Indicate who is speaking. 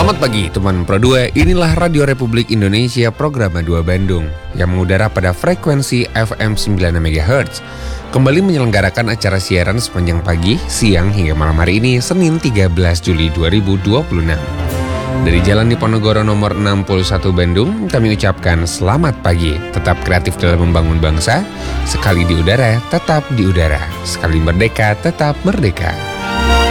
Speaker 1: Selamat pagi teman Pro 2, inilah Radio Republik Indonesia program 2 Bandung yang mengudara pada frekuensi FM 96 MHz. Kembali menyelenggarakan acara siaran sepanjang pagi, siang hingga malam hari ini Senin 13 Juli 2026. Dari Jalan Diponegoro nomor 61 Bandung, kami ucapkan selamat pagi. Tetap kreatif dalam membangun bangsa, sekali di udara, tetap di udara. Sekali merdeka, tetap merdeka.